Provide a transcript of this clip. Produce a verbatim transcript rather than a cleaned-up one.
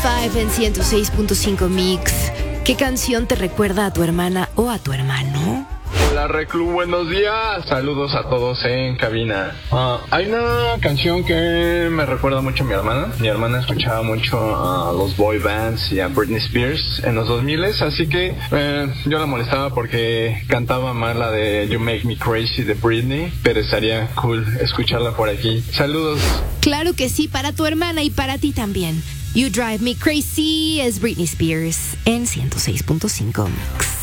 cinco en ciento seis punto cinco Mix. ¿Qué canción te recuerda a tu hermana o a tu hermano? Hola Reclu, buenos días. Saludos a todos en cabina. Uh, hay una canción que me recuerda mucho a mi hermana. Mi hermana escuchaba mucho a los boy bands y a Britney Spears en los dos mil, así que eh, yo la molestaba porque cantaba mal la de You Make Me Crazy de Britney, pero estaría cool escucharla por aquí. Saludos. Claro que sí, para tu hermana y para ti también. You Drive Me Crazy es Britney Spears en ciento seis punto cinco Mix.